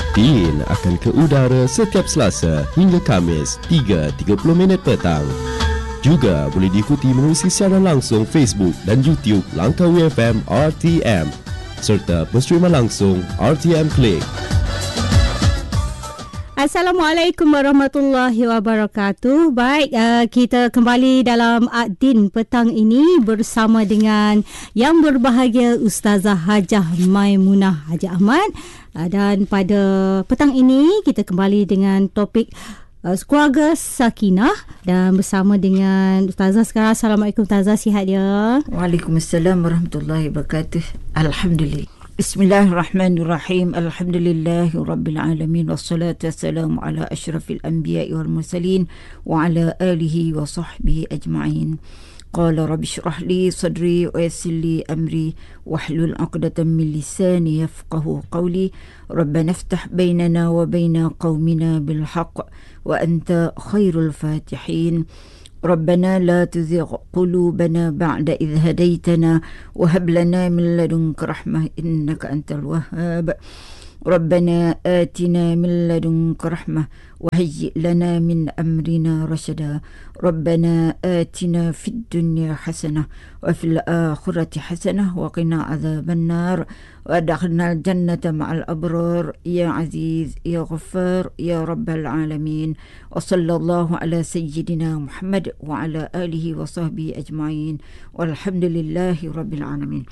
Pin akan ke udara setiap Selasa hingga Khamis 3.30 petang. Juga boleh diikuti menerusi siaran langsung Facebook dan YouTube Langkawi FM RTM serta penstreaman langsung RTM Click. Assalamualaikum warahmatullahi wabarakatuh. Baik, kita kembali dalam Adin petang ini bersama dengan yang berbahagia Ustazah Hajah Maimunah Haji Ahmad. Dan pada petang ini kita kembali dengan topik keluarga sakinah dan bersama dengan Ustazah sekarang. Assalamualaikum Ustazah, sihat ya? Waalaikumsalam warahmatullahi wabarakatuh. Alhamdulillah. Bismillahirrahmanirrahim. Alhamdulillahi rabbil alamin wassalatu wassalamu ala asyrafil anbiya'i wal mursalin wa ala alihi wa sahbihi ajma'in. Qala rabbi shrah li sadri wa yassir li amri wahlul 'uqdatam min lisani yafqahu qawli. Rabbana iftah bainana wa baina qaumina bil haqq wa anta khairul fatihin. ربنا لا تزغ قلوبنا بعد إذ هديتنا وهب لنا من لدنك رحمة إنك أنت الوهاب. ربنا آتنا من لدنك رحمة وهيئ لنا من أمرنا رشدا. ربنا آتنا في الدنيا حسنة وفي الآخرة حسنة وقنا عذاب النار وأدخلنا الجنة مع الأبرار يا عزيز يا غفار يا رب العالمين. وصلى الله على سيدنا محمد وعلى آله وصحبه أجمعين والحمد لله رب العالمين.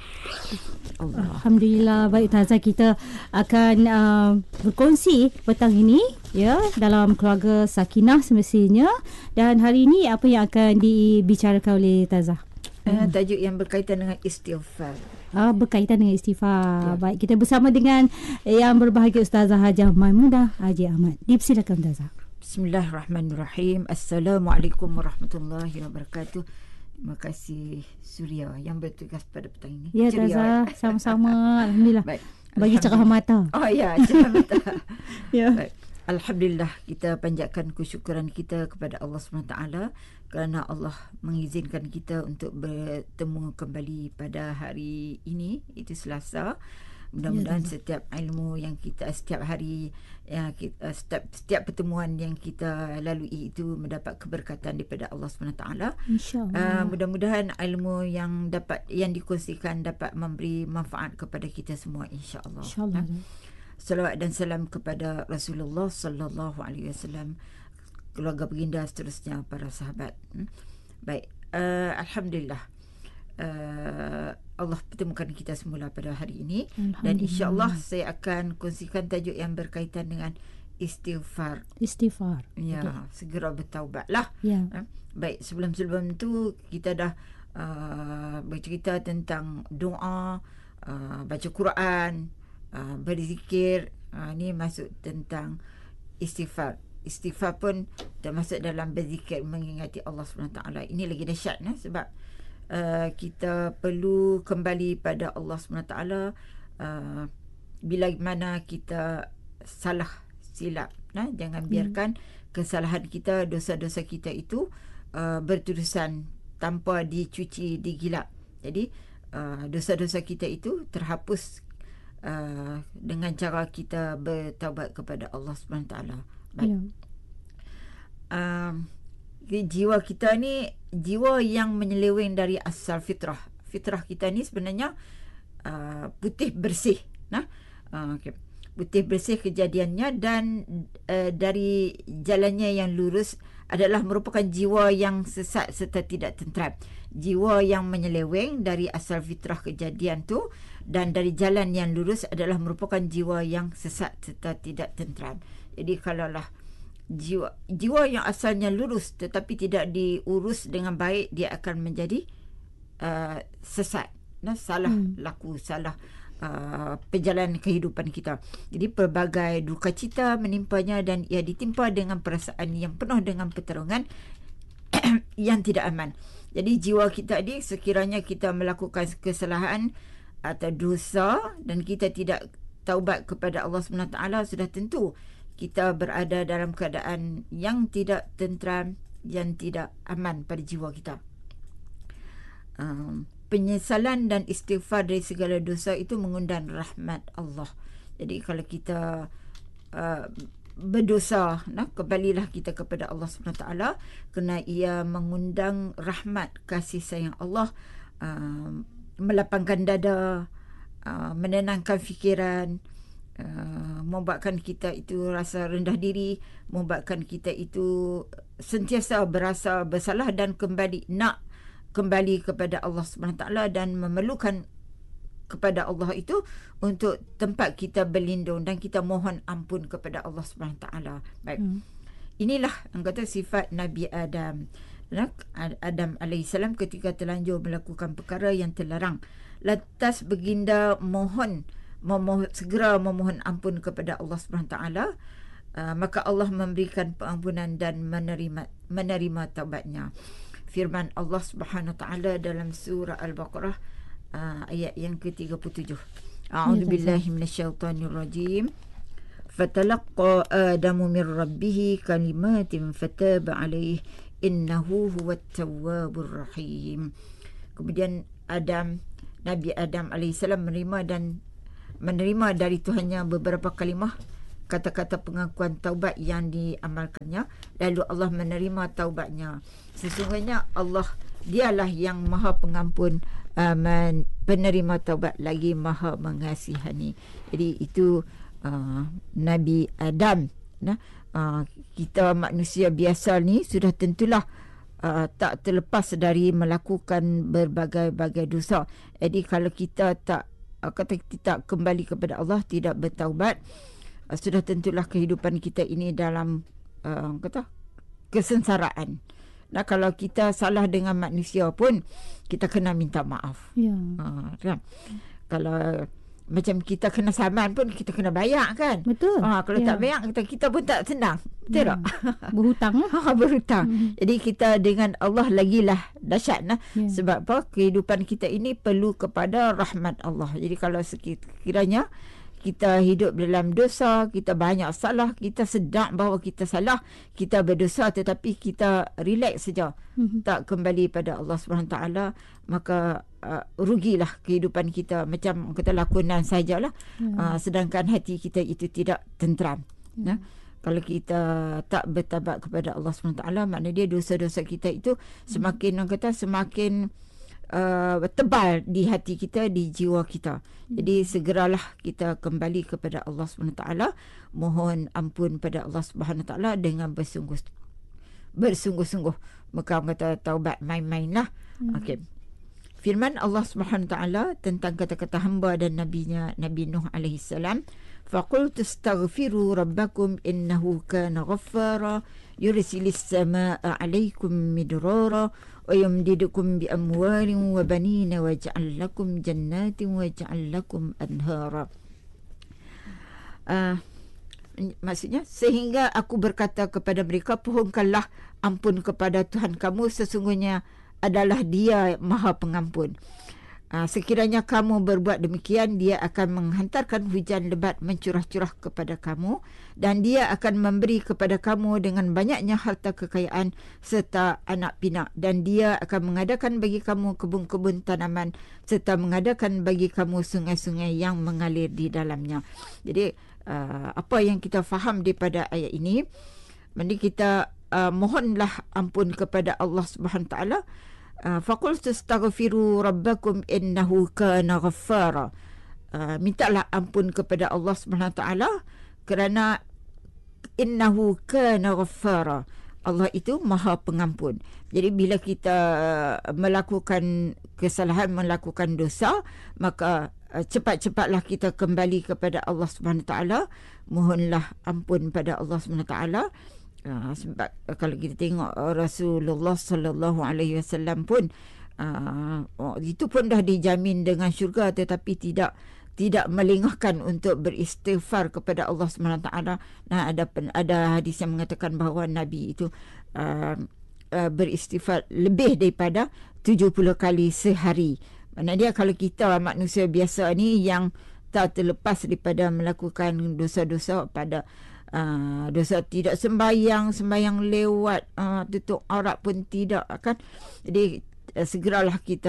Alhamdulillah. Baik Ustazah, kita akan berkongsi petang ini ya dalam keluarga sakinah semestinya. Dan hari ini apa yang akan dibicarakan oleh Ustazah? Tajuk yang berkaitan dengan istighfar. Berkaitan dengan istighfar. Ya. Baik, kita bersama dengan yang berbahagia Ustazah Hajah Maimunah Haji Ahmad. Dipersilakan Ustazah. Bismillahirrahmanirrahim. Assalamualaikum warahmatullahi wabarakatuh. Terima kasih Suria yang bertugas pada petang ini. Ya Ustazah, sama-sama. Alhamdulillah. Baik. Bagi cerah mata. Oh ya, cerah mata. Ya. Baik. Alhamdulillah, kita panjatkan kesyukuran kita kepada Allah SWT kerana Allah mengizinkan kita untuk bertemu kembali pada hari ini, itu Selasa. Mudah-mudahan setiap ilmu yang kita setiap hari yang kita, setiap pertemuan yang kita lalui itu mendapat keberkatan daripada Allah SWT. InsyaAllah. Mudah-mudahan ilmu yang dikongsikan dapat memberi manfaat kepada kita semua, insya-Allah. InsyaAllah. Salawat dan salam kepada Rasulullah sallallahu alaihi wasallam, keluarga baginda seterusnya, para sahabat. Baik, alhamdulillah. Allah pertemukan kita semula pada hari ini dan insya-Allah saya akan kongsikan tajuk yang berkaitan dengan istighfar. Istighfar. Ya, okay. Segera bertaubatlah. Ya. Baik, sebelum tu kita dah bercerita tentang doa, baca Quran, berzikir. Ni masuk tentang istighfar. Istighfar pun termasuk dalam berzikir, mengingati Allah SWT. Ini lagi dahsyat sebab kita perlu kembali pada Allah SWT bila mana kita salah silap. Jangan biarkan kesalahan kita, dosa-dosa kita itu berterusan tanpa dicuci, digilap. Jadi dosa-dosa kita itu terhapus dengan cara kita bertaubat kepada Allah SWT. Baik. Jiwa kita ni jiwa yang menyeleweng dari asal fitrah. Fitrah kita ni sebenarnya putih bersih. Okay. Putih bersih kejadiannya dan dari jalannya yang lurus adalah merupakan jiwa yang sesat serta tidak tenteram. Jiwa yang menyeleweng dari asal fitrah kejadian tu dan dari jalan yang lurus adalah merupakan jiwa yang sesat serta tidak tenteram. Jadi kalaulah jiwa yang asalnya lurus tetapi tidak diurus dengan baik, dia akan menjadi sesat. Salah laku, salah perjalanan kehidupan kita. Jadi pelbagai duka cita menimpanya dan ia ditimpa dengan perasaan yang penuh dengan pertarungan yang tidak aman. Jadi jiwa kita ni sekiranya kita melakukan kesalahan atau dosa dan kita tidak taubat kepada Allah SWT, sudah tentu kita berada dalam keadaan yang tidak tenteram, yang tidak aman pada jiwa kita. Penyesalan dan istighfar dari segala dosa itu mengundang rahmat Allah. Jadi kalau kita berdosa, kembalilah kita kepada Allah SWT, kerana ia mengundang rahmat kasih sayang Allah, melapangkan dada, menenangkan fikiran, membuatkan kita itu rasa rendah diri, membuatkan kita itu sentiasa berasa bersalah dan kembali kepada Allah SWT dan memerlukan kepada Allah itu untuk tempat kita berlindung, dan kita mohon ampun kepada Allah SWT. Baik. Inilah kata sifat Nabi Adam. Adam alaihissalam ketika terlanjur melakukan perkara yang terlarang, lantas baginda segera memohon ampun kepada Allah SWT, maka Allah memberikan pengampunan dan menerima taubatnya. Firman Allah Subhanahu Wa Taala dalam surah Al-Baqarah ayat yang ke-37. A'udzubillahi minasyaitonirrajim. Fatalaqqa Adamu min rabbih kalimatin fataba alaihi innahu huwat tawwabur rahim. Kemudian Nabi Adam alaihissalam menerima dari Tuhannya beberapa kalimah, kata-kata pengakuan taubat yang diamalkannya, lalu Allah menerima taubatnya. Sesungguhnya Allah dialah yang Maha Pengampun, penerima taubat, lagi Maha Mengasihani. Jadi itu Nabi Adam. Kita manusia biasa ni sudah tentulah tak terlepas dari melakukan berbagai-bagai dosa. Jadi kalau kita tak kembali kepada Allah, tidak bertaubat, sudah tentulah kehidupan kita ini dalam kesengsaraan. Kalau kita salah dengan manusia pun, kita kena minta maaf. Kan? Kalau macam kita kena saman pun, kita kena bayar kan. Betul. Kalau tak bayar, kita pun tak senang. Betul tak? Berhutang lah. Berhutang. Jadi kita dengan Allah lagilah dahsyat. Sebab apa? Kehidupan kita ini perlu kepada rahmat Allah. Jadi kalau sekiranya kita hidup dalam dosa, kita banyak salah, kita sedar bahawa kita salah, kita berdosa, tetapi kita relax saja, tak kembali pada Allah SWT, maka rugilah kehidupan kita, macam kata lakonan sajalah. Sedangkan hati kita itu tidak tenteram. Kalau kita tak bertaubat kepada Allah SWT, maknanya dia dosa-dosa kita itu semakin tebal di hati kita, di jiwa kita. Jadi segeralah kita kembali kepada Allah SWT, mohon ampun pada Allah SWT dengan bersungguh-sungguh. Maka kata taubat main-main lah. Okey. Firman Allah SWT tentang kata-kata hamba dan nabinya, Nabi Nuh alaihissalam, faqultu astaghfiru rabbakum innahu kana ghaffara yursilis samaa'a 'alaikum midrara wa yumdidukum bi amwalin wa banina wa ja'al lakum jannatin wa ja'al lakum anhara. Maksudnya, sehingga aku berkata kepada mereka, pohonkanlah ampun kepada Tuhan kamu, sesungguhnya adalah Dia Maha Pengampun. Sekiranya kamu berbuat demikian, Dia akan menghantarkan hujan lebat mencurah-curah kepada kamu, dan Dia akan memberi kepada kamu dengan banyaknya harta kekayaan serta anak pinak, dan Dia akan mengadakan bagi kamu kebun-kebun tanaman serta mengadakan bagi kamu sungai-sungai yang mengalir di dalamnya. Jadi apa yang kita faham daripada ayat ini, mari kita mohonlah ampun kepada Allah Subhanahu Wa Taala. Faqultu astaghfiru rabbakum innahu kana ghaffara. Mintalah ampun kepada Allah Subhanahu Wa Taala kerana innahu kana ghaffara. Allah itu Maha Pengampun. Jadi bila kita melakukan kesalahan, melakukan dosa, maka cepat-cepatlah kita kembali kepada Allah Subhanahu Wa Taala, mohonlah ampun pada Allah Subhanahu Wa Taala. Sebab kalau kita tengok Rasulullah sallallahu alaihi wasallam pun itu pun dah dijamin dengan syurga, tetapi tidak melengahkan untuk beristighfar kepada Allah Subhanahu taala. Ada hadis yang mengatakan bahawa Nabi itu beristighfar lebih daripada 70 kali sehari. Maknanya kalau kita manusia biasa ni yang tak terlepas daripada melakukan dosa-dosa pada dosa, tidak sembahyang lewat, tutup aurat pun tidak kan. Jadi segeralah kita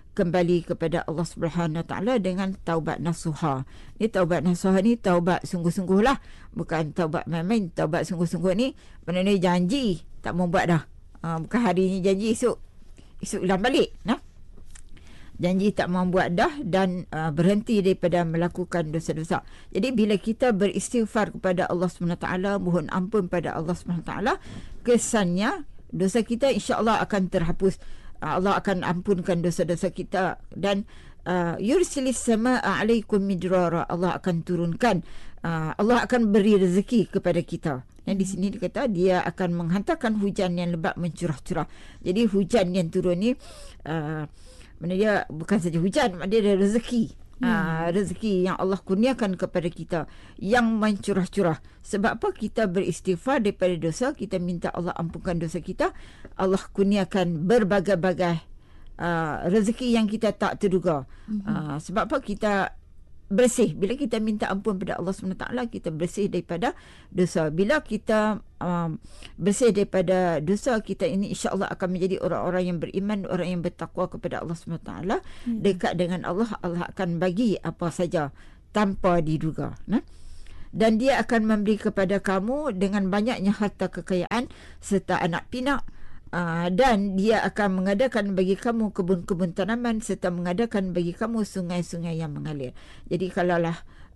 kembali kepada Allah Subhanahu Wa Taala dengan taubat nasuha. Ni taubat nasuha ni taubat sungguh-sungguh lah, bukan taubat main-main. Taubat sungguh-sungguh ni maknanya janji tak mau buat dah. Bukan hari ni janji, esok ulang balik. Janji tak mau buat dah dan berhenti daripada melakukan dosa-dosa. Jadi bila kita beristighfar kepada Allah SWT, mohon ampun pada Allah SWT, kesannya dosa kita insya-Allah akan terhapus. Allah akan ampunkan dosa-dosa kita, dan yursilis samaa'a 'alaikum midrara, Allah akan turunkan, Allah akan beri rezeki kepada kita. Dan di sini dia kata dia akan menghantarkan hujan yang lebat mencurah-curah. Jadi hujan yang turun ni mana dia bukan saja hujan, dia ada rezeki. Rezeki yang Allah kurniakan kepada kita yang mencurah-curah. Sebab apa? Kita beristighfar daripada dosa, kita minta Allah ampunkan dosa kita, Allah kurniakan berbagai-bagai rezeki yang kita tak terduga. Sebab apa? Kita bersih. Bila kita minta ampun pada Allah SWT, kita bersih daripada dosa. Bila kita bersih daripada dosa, kita ini insya-Allah akan menjadi orang-orang yang beriman, orang yang bertakwa kepada Allah SWT. Dekat dengan Allah, Allah akan bagi apa saja tanpa diduga. Dan dia akan memberi kepada kamu dengan banyaknya harta kekayaan serta anak pinak. Dan dia akan mengadakan bagi kamu kebun-kebun tanaman serta mengadakan bagi kamu sungai-sungai yang mengalir. Jadi kalaulah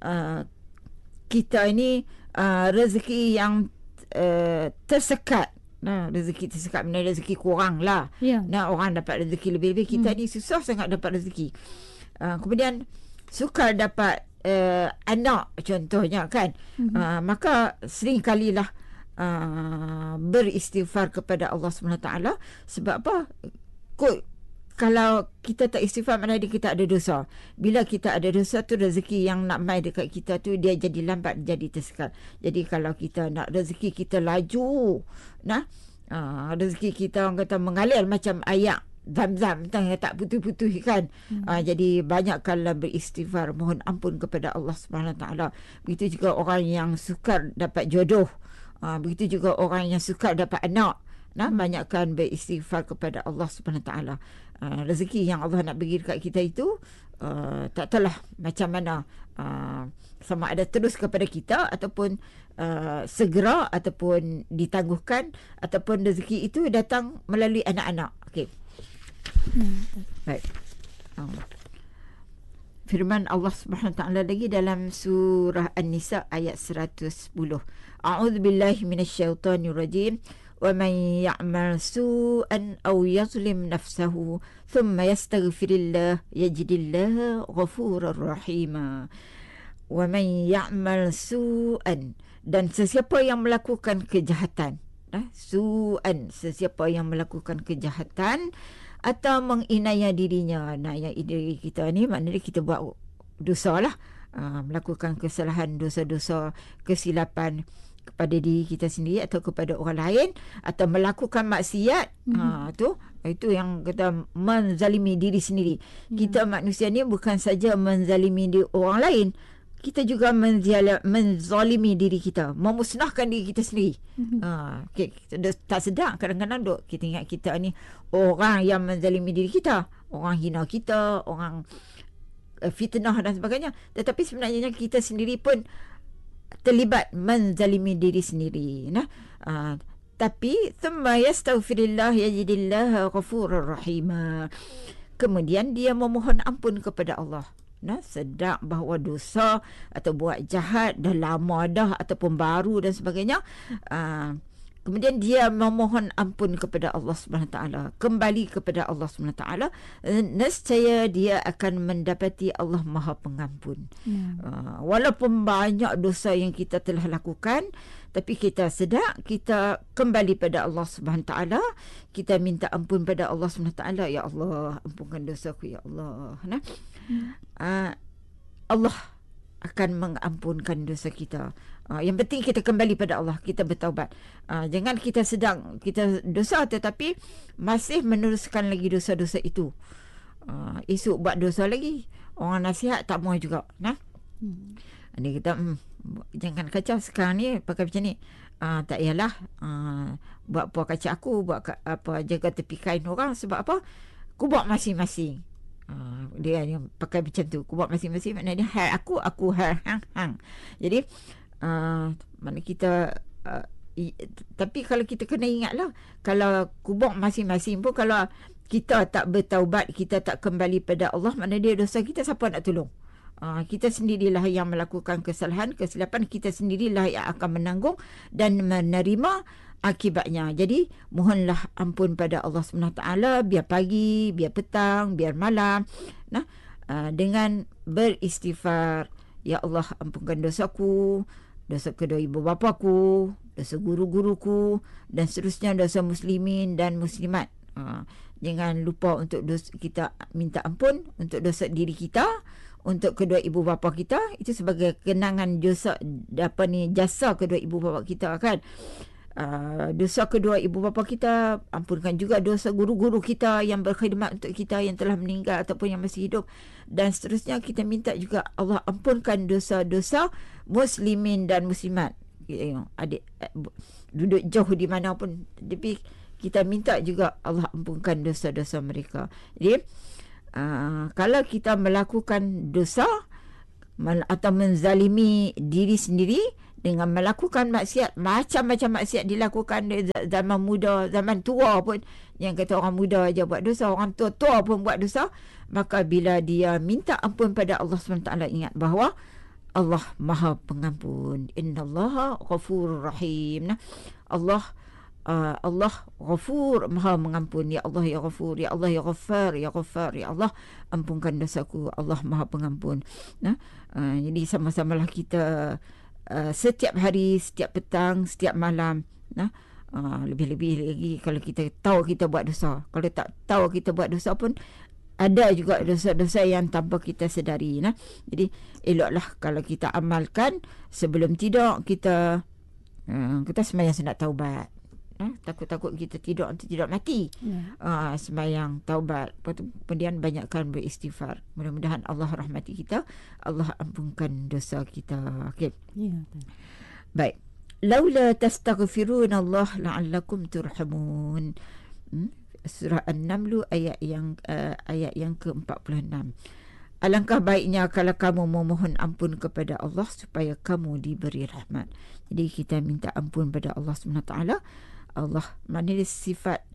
kita ini rezeki yang tersekat, rezeki tersekat, mana rezeki kurang lah, orang dapat rezeki lebih-lebih, kita ni susah sangat dapat rezeki. Kemudian sukar dapat anak contohnya kan, maka sering kalilah beristighfar kepada Allah SWT. Sebab apa? Kalau kita tak istighfar, maknanya kita ada dosa. Bila kita ada dosa tu, rezeki yang nak mai dekat kita tu dia jadi lambat, jadi tersekat. Jadi kalau kita nak rezeki kita laju, rezeki kita orang kata mengalir macam air Zam-Zam tak putus-putus kan. Jadi banyakkanlah beristighfar, mohon ampun kepada Allah SWT. Begitu juga orang yang sukar dapat jodoh, begitu juga orang yang sukar dapat anak. Banyakkan beristighfar kepada Allah SWT. Rezeki yang Allah nak bagi dekat kita itu tak tahulah macam mana, sama ada terus kepada kita ataupun segera ataupun ditangguhkan, ataupun rezeki itu datang melalui anak-anak. Okey. Baik. Firman Allah Subhanahu Wa Taala lagi dalam surah An-Nisa ayat 110. A'udzubillahi minasyaitonir rajim. Wa man ya'mal su'an aw yazlim nafsahu thumma yastaghfirillah yajidillaha ghafurar rahima. Wa man ya'mal su'an, dan sesiapa yang melakukan kejahatan, su'an, sesiapa yang melakukan kejahatan atau menginaya dirinya. Yang diri kita ni maknanya kita buat dosa lah, melakukan kesalahan, dosa-dosa, kesilapan kepada diri kita sendiri atau kepada orang lain, atau melakukan maksiat. Itu yang kita menzalimi diri sendiri. Kita manusia ni bukan saja menzalimi diri orang lain, kita juga menzalimi diri kita, memusnahkan diri kita sendiri. Kita tak sedar kadang-kadang kita ingat kita ni orang yang menzalimi diri kita, orang hina kita, orang fitnah dan sebagainya, tetapi sebenarnya kita sendiri pun terlibat menzalimi diri sendiri. Tapi thumma yastaghfirillah yajidillaha ghafurur rahima, kemudian dia memohon ampun kepada Allah. Sedar bahawa dosa atau buat jahat dah lama dah ataupun baru dan sebagainya, kemudian dia memohon ampun kepada Allah SWT, kembali kepada Allah SWT, nescaya dia akan mendapati Allah Maha Pengampun. Walaupun banyak dosa yang kita telah lakukan, tapi kita sedar, kita kembali pada Allah SWT, kita minta ampun pada Allah SWT. Ya Allah, ampunkan dosaku ya Allah. Allah akan mengampunkan dosa kita. Yang penting kita kembali pada Allah, kita bertaubat. Jangan kita sedang kita dosa tetapi masih meneruskan lagi dosa-dosa itu. Esok buat dosa lagi, orang nasihat tak mau juga. Dia kata jangan kacau sekarang ni pakai macam ni. Tak yalah, buat apa kacau aku, buat apa jaga tepi kain orang. Sebab apa? Aku buat masing-masing. Dia yang pakai macam tu. Kubur masing-masing maknanya hair aku hair hang. Jadi mana kita tapi kalau kita kena ingatlah, kalau kubur masing-masing pun kalau kita tak bertaubat, kita tak kembali pada Allah, mana dia dosa kita siapa nak tolong? Kita sendirilah yang melakukan kesilapan, kita sendirilah yang akan menanggung dan menerima akibatnya. Jadi mohonlah ampun pada Allah SWT, biar pagi, biar petang, biar malam, dengan beristighfar. Ya Allah, ampunkan dosaku, dosa kedua ibu bapaku, dosa guru-guruku, dan seterusnya dosa muslimin dan muslimat. Jangan lupa untuk kita minta ampun untuk dosa diri kita, untuk kedua ibu bapa kita. Itu sebagai kenangan jasa kedua ibu bapa kita kan. Dosa kedua ibu bapa kita, ampunkan juga dosa guru-guru kita yang berkhidmat untuk kita, yang telah meninggal ataupun yang masih hidup, dan seterusnya. Kita minta juga Allah ampunkan dosa-dosa muslimin dan muslimat. Adik duduk jauh di mana pun, tapi kita minta juga Allah ampunkan dosa-dosa mereka. Jadi kalau kita melakukan dosa atau menzalimi diri sendiri dengan melakukan maksiat, macam-macam maksiat dilakukan zaman muda, zaman tua pun. Yang kata orang muda aja buat dosa, orang tua-tua pun buat dosa. Maka bila dia minta ampun pada Allah SWT, ingat bahawa Allah Maha Pengampun. Innallaha Ghafurur Rahim. Allah Ghafur, Maha Mengampun. Ya Allah ya Ghafur, ya Allah ya Ghaffar, ya Ghaffar, ya Allah ampunkan dosaku, Allah Maha Pengampun. Jadi sama-samalah kita setiap hari, setiap petang, setiap malam. Lebih-lebih lagi kalau kita tahu kita buat dosa. Kalau tak tahu kita buat dosa pun, ada juga dosa-dosa yang tanpa kita sedari. Jadi eloklah kalau kita amalkan sebelum tidur, kita sembahyang sunat taubat. Takut-takut kita tidur nanti tidak mati. Sembahyang taubat, kemudian banyakkan beristighfar. Mudah-mudahan Allah rahmati kita, Allah ampunkan dosa kita. Okay. Baik. Laula tastaghfiruna Allah la'allakum turhamun. Surah An-Naml ayat yang ke-46. Alangkah baiknya kalau kamu memohon ampun kepada Allah supaya kamu diberi rahmat. Jadi kita minta ampun pada Allah SWT. Allah, maknanya sifat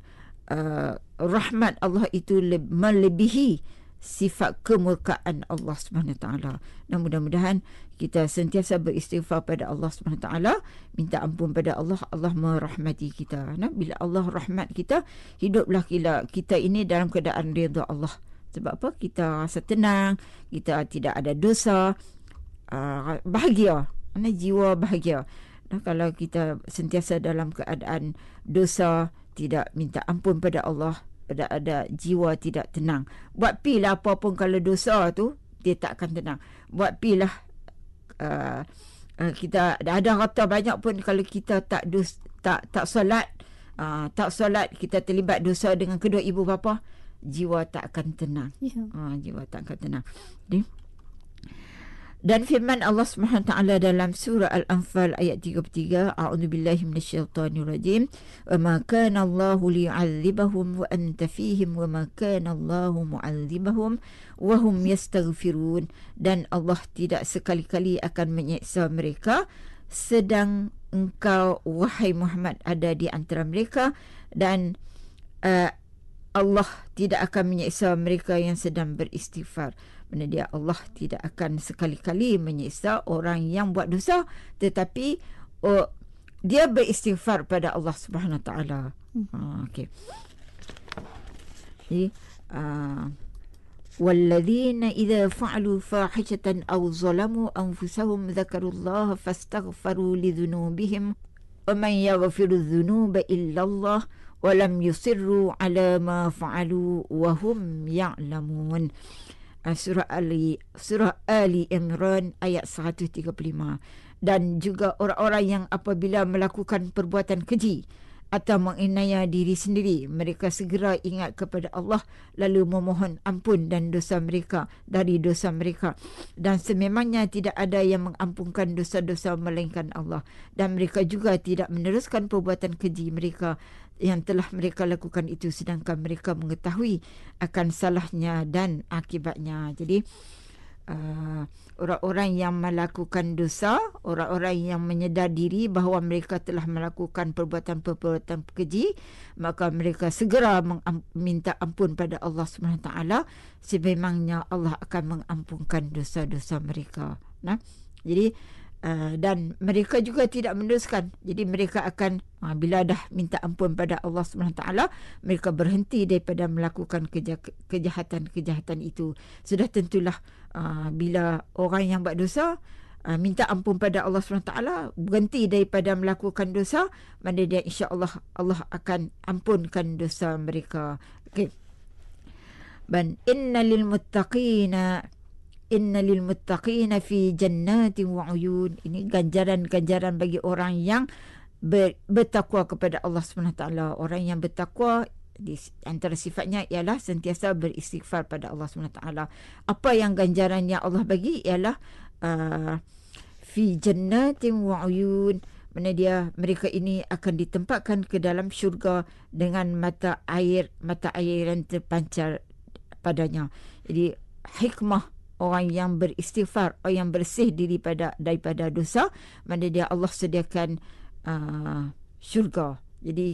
rahmat Allah itu melebihi sifat kemurkaan Allah SWT. Dan mudah-mudahan kita sentiasa beristighfar pada Allah SWT, minta ampun pada Allah, Allah merahmati kita. Bila Allah rahmat kita, hiduplah kita ini dalam keadaan redha Allah. Sebab apa? Kita rasa tenang, kita tidak ada dosa, bahagia, jiwa bahagia. Kalau kita sentiasa dalam keadaan dosa, tidak minta ampun pada Allah, ada jiwa tidak tenang. Buat pilah apa pun, kalau dosa tu dia tak akan tenang. Buat pilah kita ada harta banyak pun, kalau kita tak solat, kita terlibat dosa dengan kedua ibu bapa, jiwa tak akan tenang. Jiwa tak akan tenang. Dan firman Allah SWT dalam surah Al-Anfal ayat 33, a'udzubillahi minasyaitonirrajim, wa ma kana Allahu li'adzibahum wa anta fihim wa ma kana Allahu mu'adzibahum wa hum yastaghfirun. Dan Allah tidak sekali-kali akan menyiksa mereka sedang engkau wahai Muhammad ada di antara mereka, dan Allah tidak akan menyiksa mereka yang sedang beristighfar. Mana dia, Allah tidak akan sekali-kali menyiksa orang yang buat dosa, tetapi dia beristighfar pada Allah Subhanahu Wa Taala. Okey. Jadi walladzina idza fa'alu fahishatan aw zalamu anfusahum dzakarullaha fastaghfaru lidzunubihim wa man yaghfiru dzunuba illa Allah wa lam yusirru ala ma fa'alu wa hum ya'lamun. Surah Ali Imran ayat 135. Dan juga orang-orang yang apabila melakukan perbuatan keji atau menganiaya diri sendiri, mereka segera ingat kepada Allah lalu memohon ampun dan dosa mereka dari dosa mereka, dan sememangnya tidak ada yang mengampunkan dosa-dosa melainkan Allah, dan mereka juga tidak meneruskan perbuatan keji mereka yang telah mereka lakukan itu sedangkan mereka mengetahui akan salahnya dan akibatnya. Jadi orang-orang yang melakukan dosa, orang-orang yang menyedar diri bahawa mereka telah melakukan perbuatan-perbuatan keji, maka mereka segera minta ampun pada Allah SWT, sememangnya Allah akan mengampunkan dosa-dosa mereka. Nah, jadi dan mereka juga tidak meneruskan. Jadi mereka akan bila dah minta ampun pada Allah SWT, mereka berhenti daripada melakukan kejahatan-kejahatan itu. Sudah tentulah bila orang yang buat dosa minta ampun pada Allah SWT, berhenti daripada melakukan dosa, mana dia insya-Allah Allah akan ampunkan dosa mereka. Okey. Dan innalil muttaqina fi jannatin wa uyun. Ini ganjaran-ganjaran bagi orang yang bertakwa kepada Allah SWT. Orang yang bertakwa, di antara sifatnya ialah sentiasa beristighfar pada Allah SWT. Apa yang ganjaran yang Allah bagi ialah fi jannatin wa uyun, mana mereka ini akan ditempatkan ke dalam syurga dengan mata air yang terpancar padanya. Jadi hikmah orang yang beristighfar, orang yang bersih diri daripada dosa, mana Allah sediakan syurga. Jadi